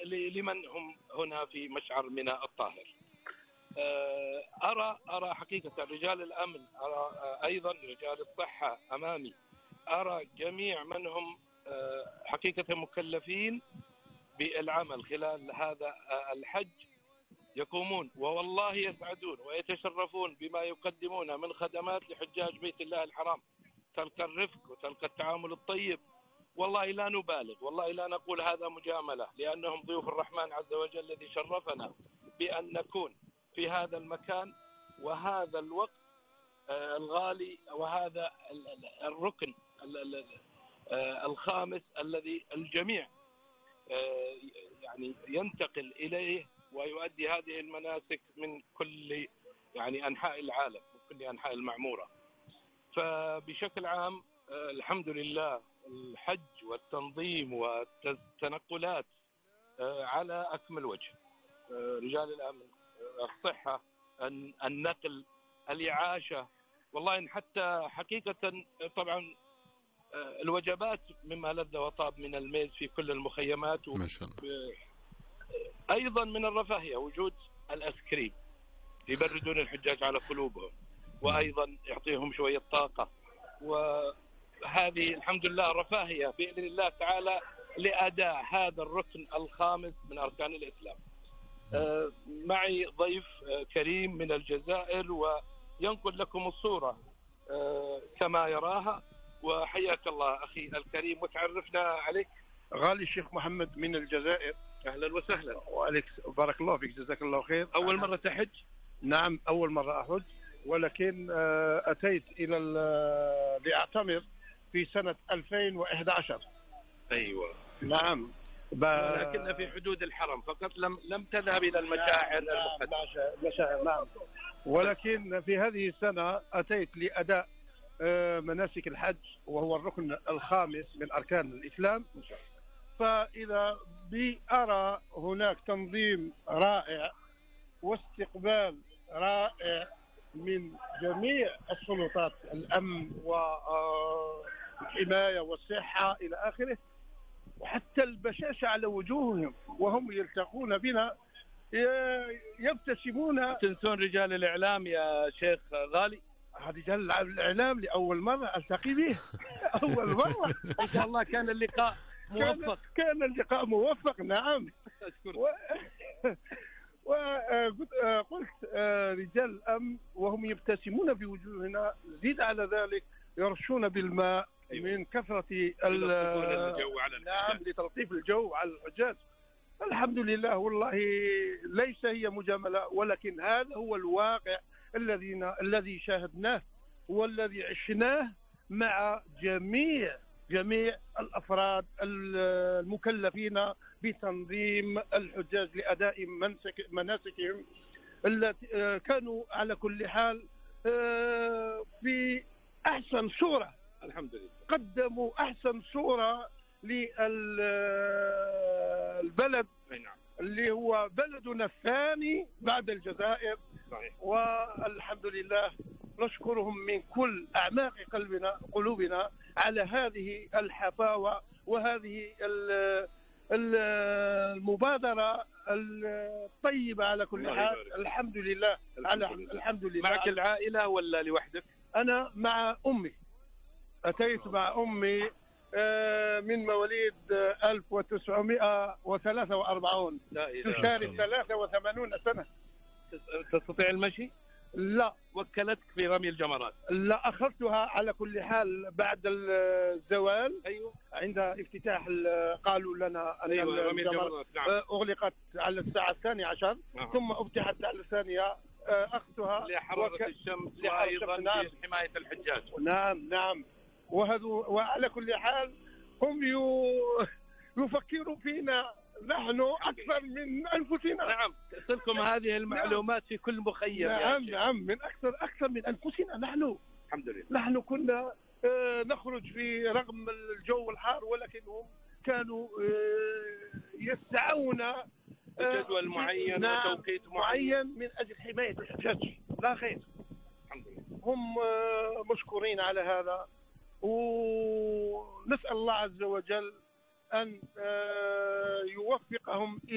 لمن هم هنا في مشعر ميناء الطاهر. أرى حقيقة رجال الأمن، أرى أيضا رجال الصحة أمامي، أرى جميع من هم حقيقة مكلفين بالعمل خلال هذا الحج يقومون، والله يسعدون ويتشرفون بما يقدمون من خدمات لحجاج بيت الله الحرام. تلقى الرفق وتلقى التعامل الطيب، والله لا نبالغ، والله لا نقول هذا مجاملة، لأنهم ضيوف الرحمن عز وجل الذي شرفنا بأن نكون في هذا المكان وهذا الوقت الغالي، وهذا الركن الخامس الذي الجميع يعني ينتقل إليه ويؤدي هذه المناسك من كل يعني أنحاء العالم وكل أنحاء المعمورة. فبشكل عام الحمد لله الحج والتنظيم والتنقلات على أكمل وجه. رجال الأمن، الصحة، النقل، الإعاشة، والله إن حتى حقيقة طبعا الوجبات مما لذ وطاب من الميز في كل المخيمات ما شاء الله. أيضا من الرفاهية وجود الأسكريم يبردون الحجاج على قلوبهم، وأيضا يعطيهم شوية طاقة، وهذه الحمد لله رفاهية بإذن الله تعالى لأداء هذا الركن الخامس من أركان الإسلام. معي ضيف كريم من الجزائر وينقل لكم الصورة كما يراها، وحياك الله أخي الكريم وتعرفنا عليك. غالي الشيخ محمد من الجزائر. أهلا وسهلا. وعليك بارك الله فيك، جزاك الله خير. أول مرة تحج؟ نعم أول مرة أحج، ولكن أتيت لأعتمر في سنة 2011. أيوة نعم، لكن في حدود الحرم فقط، لم تذهب إلى المشاعر المشاعر. نعم، ولكن في هذه السنة أتيت لأداء مناسك الحج، وهو الركن الخامس من أركان الإسلام. فإذا أرى هناك تنظيم رائع واستقبال رائع من جميع السلطات، الأمن والحماية والصحة إلى آخره، وحتى البشاشة على وجوههم وهم يلتقون بنا يبتسمون. تنسون رجال الإعلام يا شيخ غالي؟ رجال الإعلام لأول مرة ألتقي به. أول مرة. إن شاء الله كان اللقاء موفق. كان اللقاء موفق. نعم. وقلت رجال الأمن وهم يبتسمون بوجوهنا، زيد على ذلك يرشون بالماء من كثرة الجو على نعم، لتلطيف الجو على الحجاج. الحمد لله، والله ليس هي مجاملة، ولكن هذا هو الواقع الذي شاهدناه والذي عشناه مع جميع الأفراد المكلفين بتنظيم الحجاج لأداء مناسكهم، التي كانوا على كل حال في أحسن صورة. الحمد لله قدموا أحسن صورة للبلد اللي هو بلدنا الثاني بعد الجزائر. صحيح. والحمد لله نشكرهم من كل أعماق قلوبنا على هذه الحفاوة وهذه المبادرة الطيبة على كل حال. الحمد لله. الحمد لله. معك العائلة ولا لوحدك؟ أنا مع أمي، أتيت مع أمي من مواليد 1943، تشارك 83 سنة. تستطيع المشي؟ لا. وكلتك في رمي الجمرات؟ لا، أخذتها على كل حال بعد الزوال. أيوة. عند افتتاح قالوا لنا أن رمي الجمرات أغلقت على الساعة 12، ثم افتحت على الثانية. أخذتها لحرارة الشمس وأيضا لحماية الحجاج. نعم. وعلى كل حال هم يفكروا فينا نحن أكثر من أنفسنا. نعم، تصلكم هذه المعلومات في كل مخيم. نعم، من أكثر من أنفسنا نحن. الحمد لله. نحن كنا نخرج في رغم الجو الحار، ولكنهم كانوا يسعون جدول معين وتوقيت معين من أجل حماية الحجاج، لا غير. الحمد لله. هم مشكورين على هذا، ونسأل الله عز وجل أن يوفقهم